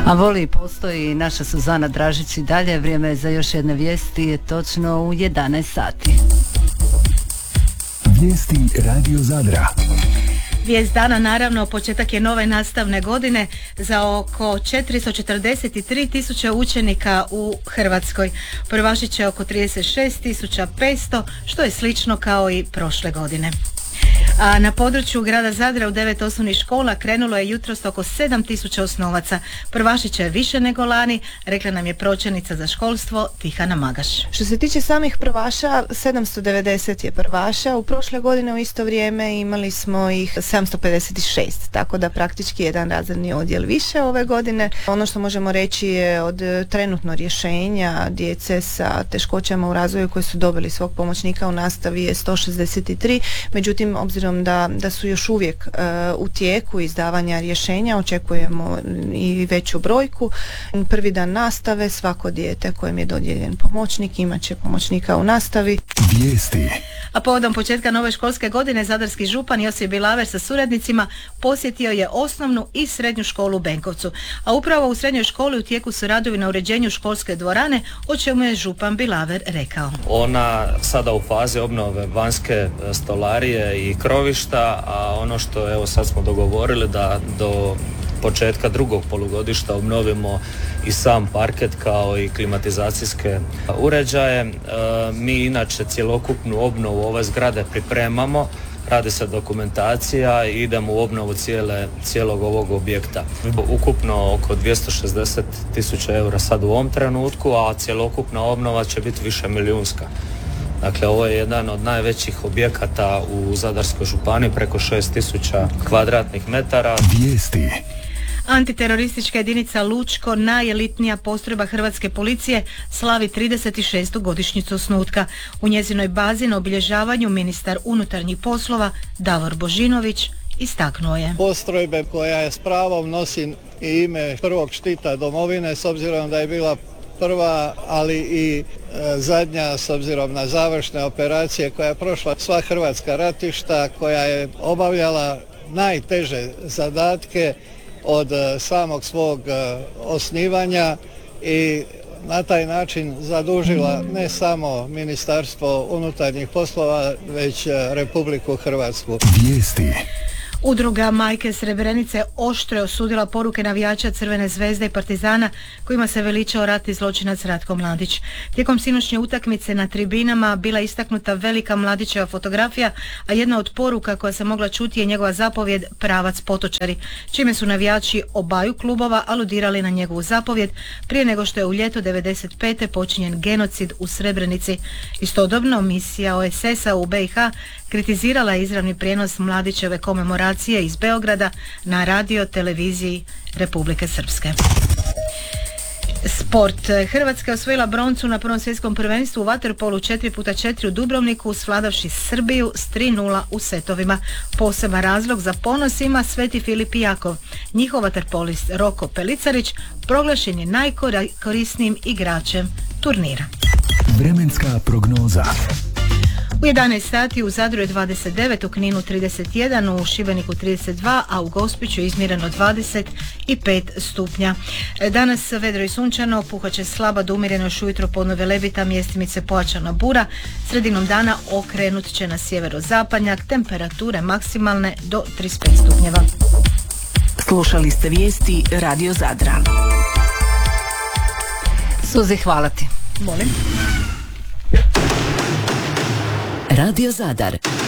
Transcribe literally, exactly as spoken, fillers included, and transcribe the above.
A voli postoji naša Suzana Dražić i dalje. Vrijeme je za još jedne vijesti, je točno u jedanaest sati. Vijesti Radio Zadra. Vijest dana, naravno, početak je nove nastavne godine za oko četiristo četrdeset tri tisuće učenika u Hrvatskoj. Prvašit će oko trideset šest tisuća petsto, što je slično kao i prošle godine. A na području grada Zadra u devet osnovnih škola krenulo je jutros oko sedam tisuća osnovaca. Prvašit će više nego lani, rekla nam je pročelnica za školstvo Tihana Magaš. Što se tiče samih prvaša, sedamsto devedeset je prvaša. U prošle godine u isto vrijeme imali smo ih sedamsto pedeset šest, tako da praktički jedan razredni odjel više ove godine. Ono što možemo reći je od trenutno rješenja djece sa teškoćama u razvoju koji su dobili svog pomoćnika u nastavi je sto šezdeset tri, međutim obzirom da, da su još uvijek uh, u tijeku izdavanja rješenja, očekujemo i veću brojku. Prvi dan nastave, svako dijete kojem je dodijeljen pomoćnik imat će pomoćnika u nastavi. Vijesti. A povodom početka nove školske godine zadarski župan Josip Bilaver sa suradnicima posjetio je osnovnu i srednju školu u Benkovcu. A upravo u srednjoj školi u tijeku su radovi na uređenju školske dvorane, o čemu je župan Bilaver rekao. Ona sada u fazi obnove vanjske stolarije i krovišta, a ono što evo sad smo dogovorili da do početka drugog polugodišta obnovimo i sam parket kao i klimatizacijske uređaje. E, mi inače cjelokupnu obnovu ove zgrade pripremamo, radi se dokumentacija i idemo u obnovu cijele, cijelog ovog objekta. Ukupno oko dvjesto šezdeset tisuća eura sad u ovom trenutku, a cjelokupna obnova će biti više milijunska. Dakle, ovo je jedan od najvećih objekata u Zadarskoj županiji, preko šest tisuća kvadratnih metara. Vijesti. Antiteroristička jedinica Lučko, najelitnija postrojba hrvatske policije, slavi trideset šestu godišnjicu osnutka. U njezinoj bazi na obilježavanju ministar unutarnjih poslova Davor Božinović istaknuo je. Postrojbe koja je s pravom nosi i ime prvog štita domovine, s obzirom da je bila prva, ali i e, zadnja s obzirom na završne operacije koja je prošla sva hrvatska ratišta, koja je obavljala najteže zadatke od e, samog svog e, osnivanja i na taj način zadužila ne samo Ministarstvo unutarnjih poslova, već e, Republiku Hrvatsku. Vijesti. Udruga Majke Srebrenice oštro je osudila poruke navijača Crvene zvezde i Partizana kojima se veličao ratni zločinac Ratko Mladić. Tijekom sinoćnje utakmice na tribinama bila istaknuta velika Mladićeva fotografija, a jedna od poruka koja se mogla čuti je njegova zapovjed pravac potočari, čime su navijači obaju klubova aludirali na njegovu zapovjed prije nego što je u ljeto devedeset pete počinjen genocid u Srebrenici. Istodobno misija O S S-a u B i H kritizirala je izravni prijenos Mladićeve komemoracije iz Beograda na radio televiziji Republike Srpske. Sport. Hrvatska je osvojila broncu na prvom svjetskom prvenstvu u vaterpolu četiri puta četiri u Dubrovniku, svladavši Srbiju s tri nula u setovima. Poseban razlog za ponos ima Sveti Filip Jakov. Njihov vaterpolist Roko Pelicarić proglašen je najkorisnijim igračem turnira. Vremenska prognoza. U jedanaest sati u Zadru je dvadeset devet, u Kninu trideset jedan, u Šibeniku trideset dva, a u Gospiću izmjereno dvadeset pet stupnja. Danas vedro i sunčano, puhat će slaba do umjereno još ujutro podno velebita, mjestimice pojačana bura. Sredinom dana okrenut će na sjeverozapadnjak, temperature maksimalne do trideset pet stupnjeva. Slušali ste vijesti Radio Zadra. Suzi, hvala ti. Molim. Radio Zadar.